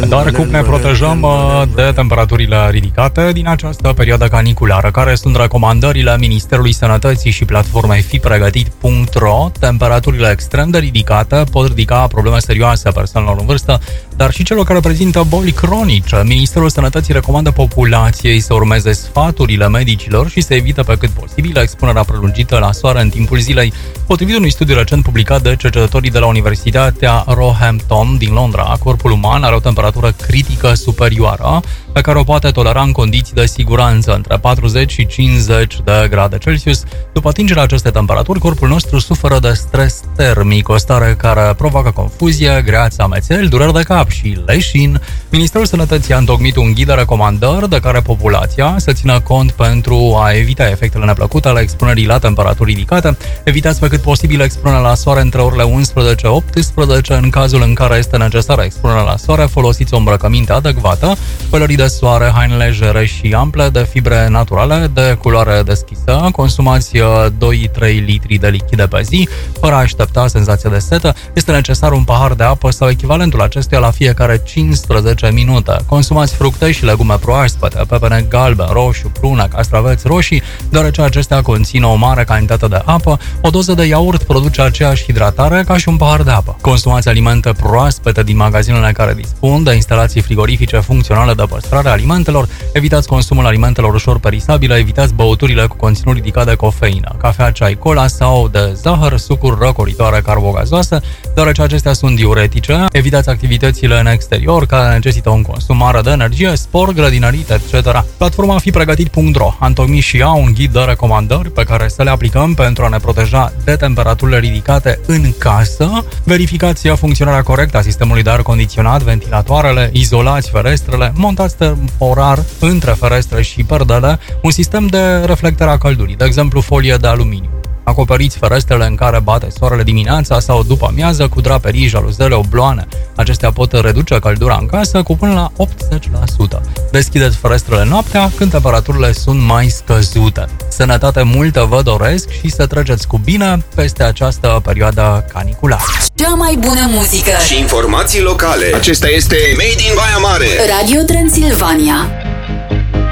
Dar cum ne protejăm de temperaturile ridicate din această perioadă caniculară? Care sunt recomandările Ministerului Sănătății și platformei fipregătit.ro? Temperaturile extrem de ridicate pot ridica probleme serioase persoanelor în vârstă, dar și celor care prezintă boli cronice. Ministerul Sănătății recomandă populației să urmeze sfaturile medicilor și să evite pe cât posibil expunerea prelungită la soare în timpul zilei. Potrivit unui studiu recent publicat de cercetătorii de la Universitatea Roehampton din Londra, corpul uman are o temperatură critică superioară pe care o poate tolera în condiții de siguranță între 40 și 50 de grade Celsius. După atingerea acestei temperaturi, corpul nostru suferă de stres termic, o stare care provoacă confuzie, greață, amețeli, dureri de cap și leșin. Ministerul Sănătății a întocmit un ghid de recomandări de care populația să țină cont pentru a evita efectele neplăcute ale expunerii la temperaturi ridicate. Evitați pe cât posibil expunerea la soare între orele 11-18. În cazul în care este necesară expunerea la soare, folosiți o îmbrăcăminte adecvată, pălării de soare, haine legere și ample de fibre naturale de culoare deschisă. Consumați 2-3 litri de lichide pe zi, fără a aștepta senzația de setă. Este necesar un pahar de apă sau echivalentul acestuia la fiecare 15 minute. Consumați fructe și legume proaspete, pepene galben, roșu, prune, castraveți roșii, deoarece acestea conțin o mare cantitate de apă. O doză de iaurt produce aceeași hidratare ca și un pahar de apă. Consumați alimente proaspete din magazinele care dispun de instalații frigorifice funcționale de păstrare a alimentelor. Evitați consumul alimentelor ușor perisabile, evitați băuturile cu conținut ridicat de cofeină, cafea, ceai, cola sau de zahăr, sucuri răcoritoare carbogazoase, deoarece acestea sunt diuretice. Evitați activitățile în exterior care necesită un consum mare de energie, sport, grădinărit, etc. Platforma fipregătit.ro a întocmit și ea un ghid de recomandări pe care să le aplicăm pentru a ne proteja de temperaturile ridicate în casă. Verificați funcționarea corectă a sistemului de aer condiționat, ventilatoarele, izolați ferestrele, montați temporar între ferestre și perdele un sistem de reflectare a căldurii, de exemplu folie de aluminiu. Acoperiți ferestrele în care bate soarele dimineața sau după amiază cu draperii, jaluzele, obloane. Acestea pot reduce căldura în casă cu până la 80%. Deschideți ferestrele noaptea când temperaturile sunt mai scăzute. Sănătate multă vă doresc și să treceți cu bine peste această perioadă caniculară. Cea mai bună muzică și informații locale. Acesta este Made in Baia Mare. Radio Transilvania.